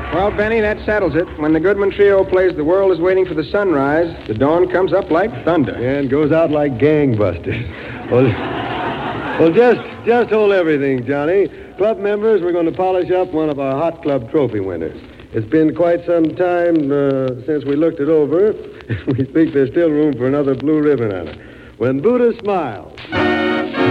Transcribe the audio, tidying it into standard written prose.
Well, Benny, that settles it. When the Goodman Trio plays The World is Waiting for the Sunrise, the dawn comes up like thunder. And goes out like gangbusters. Well, just hold everything, Johnny. Club members, we're going to polish up one of our Hot Club trophy winners. It's been quite some time since we looked it over. We think there's still room for another blue ribbon on it. When Buddha Smiles.